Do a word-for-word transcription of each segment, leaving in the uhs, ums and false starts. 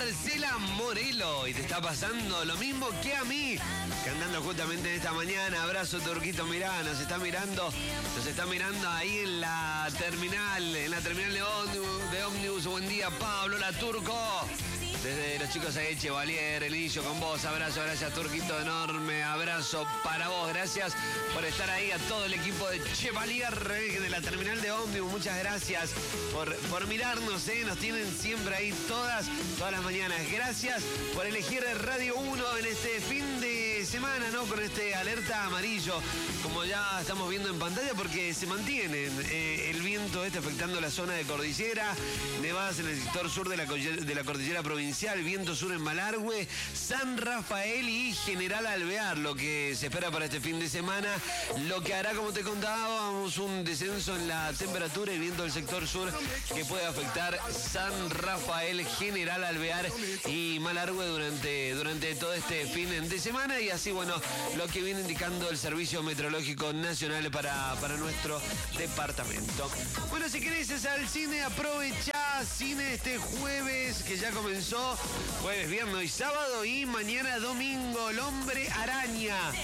Marcela Morelo. Y te está pasando lo mismo que a mí, cantando justamente en esta mañana. Abrazo, Turquito, mirá, nos está mirando, nos está mirando ahí en la terminal, en la terminal de ómnibus, de ómnibus. Buen día, Pablo, la Turco. Desde los chicos de Chevalier, el Illo con vos, abrazo, gracias Turquito, enorme abrazo para vos, gracias por estar ahí, a todo el equipo de Chevalier, eh, de la terminal de ómnibus, muchas gracias por, por mirarnos, eh, nos tienen siempre ahí todas, todas las mañanas, gracias por elegir Radio uno en este fin de semana, ¿no? Con este alerta amarillo, como ya estamos viendo en pantalla, porque se mantiene eh, el viento este afectando la zona de cordillera, nevadas en el sector sur de la, de la cordillera provincial, viento sur en Malargüe, San Rafael y General Alvear, lo que se espera para este fin de semana, lo que hará, como te contábamos, un descenso en la temperatura y viento del sector sur que puede afectar San Rafael, General Alvear y Malargüe durante, durante todo este fin de semana, y así, bueno, lo que viene indicando el Servicio Meteorológico Nacional para, para nuestro departamento. Bueno, si querés ir al cine, aprovecha cine este jueves, que ya comenzó, jueves, viernes y sábado, y mañana domingo, El Hombre Araña.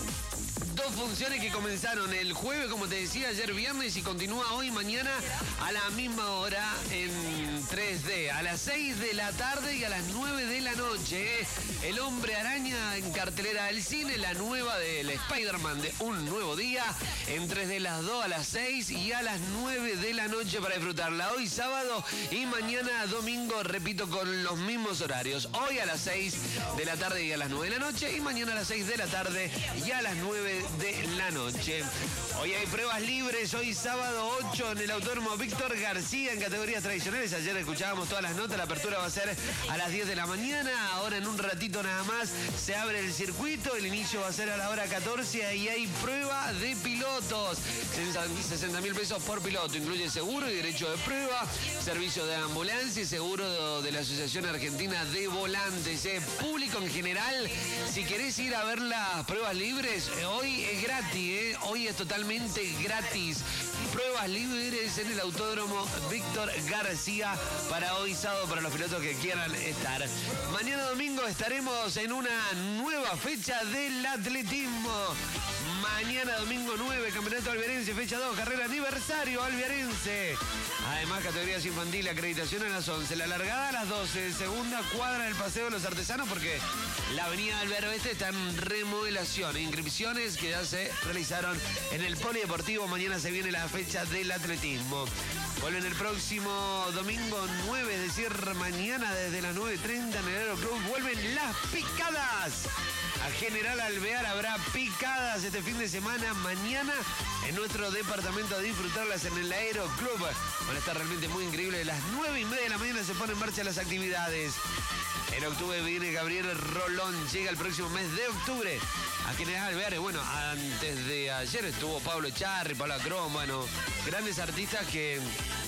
Dos funciones que comenzaron el jueves, como te decía, ayer viernes, y continúa hoy, mañana, a la misma hora en tres D, a las seis de la tarde y a las nueve de la noche. El Hombre Araña en cartelera del cine, la nueva del Spider-Man de Un Nuevo Día, en tres D, las dos a las seis y a las nueve de la noche para disfrutarla. Hoy sábado y mañana domingo, repito, con los mismos horarios. Hoy a las seis de la tarde y a las nueve de la noche, y mañana a las seis de la tarde y a las nueve de la noche. Hoy hay pruebas libres, hoy sábado ocho en el Autódromo Víctor García en categorías tradicionales. Ayer escuchábamos todas las notas, la apertura va a ser a las diez de la mañana, ahora en un ratito nada más se abre el circuito, el inicio va a ser a la hora catorce y hay prueba de pilotos, sesenta mil pesos por piloto, incluye seguro y derecho de prueba, servicio de ambulancia y seguro de la Asociación Argentina de Volantes. Eh, público en general, si querés ir a ver las pruebas libres, eh, hoy es gratis, ¿eh? Hoy es totalmente gratis. Pruebas libres en el Autódromo Víctor García para hoy sábado, para los pilotos que quieran estar. Mañana domingo estaremos en una nueva fecha del atletismo. Mañana domingo nueve, Campeonato Alvearense, fecha dos, carrera aniversario Alvearense. Además, categorías infantiles, acreditación a las once, la largada a las doce, segunda cuadra del Paseo de los Artesanos, porque la avenida Alvear Oeste está en remodelación. Inscripciones que ya se realizaron en el Polideportivo. Mañana se viene la fecha del atletismo. Vuelven el próximo domingo nueve, es decir, mañana desde las nueve y treinta en el Aeroclub. Vuelven las picadas. A General Alvear habrá picadas este fin de semana. Mañana en nuestro departamento a disfrutarlas en el Aeroclub. Van a estar realmente muy increíbles. A las nueve y media de la mañana se ponen en marcha las actividades. En octubre viene Gabriel Rolón. Llega el próximo mes de octubre a General Alvear. Bueno, antes de ayer estuvo Pablo Charri, Pablo Acrón, bueno, grandes artistas que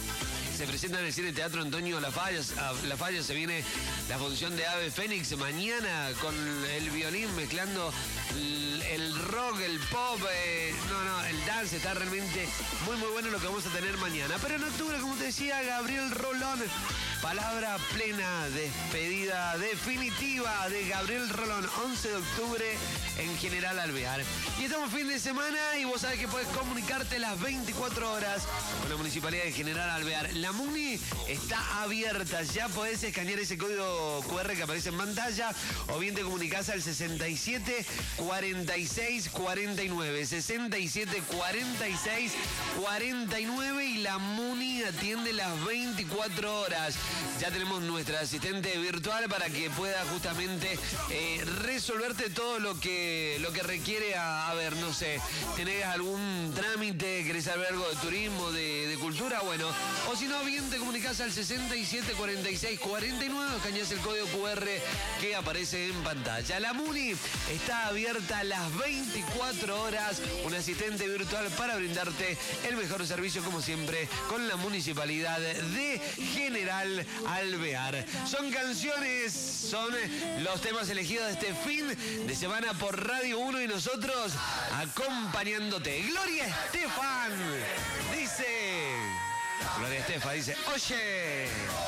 se presentan en el Cine Teatro Antonio Lafalla. Lafalla se viene la función de Ave Fénix mañana con el violín mezclando el, el rock, el pop, eh, no, no, el dance. Está realmente muy, muy bueno lo que vamos a tener mañana. Pero en octubre, como te decía, Gabriel Rolón. Palabra plena, despedida definitiva de Gabriel Rolón, once de octubre en General Alvear. Y estamos fin de semana y vos sabés que podés comunicarte las veinticuatro horas con la Municipalidad de General Alvear. La MUNI está abierta, ya podés escanear ese código cu erre que aparece en pantalla, o bien te comunicás al sesenta y siete cuarenta y seis cuarenta y nueve, sesenta y siete cuarenta y seis cuarenta y nueve, y la MUNI atiende las veinticuatro horas. Ya tenemos nuestra asistente virtual para que pueda justamente eh, resolverte todo lo que lo que requiere. A, a ver, no sé, tenés algún trámite, querés saber algo de turismo, de, de cultura, bueno, o si no, bien te comunicás al sesenta y siete cuarenta y seis cuarenta y nueve, escaneás el código cu erre que aparece en pantalla. La MUNI está abierta las veinticuatro horas, un asistente virtual para brindarte el mejor servicio, como siempre, con la Municipalidad de General Alvear. Son canciones, son los temas elegidos de este fin de semana por Radio uno y nosotros acompañándote. Gloria Estefan dice, Gloria Estefan dice, oye.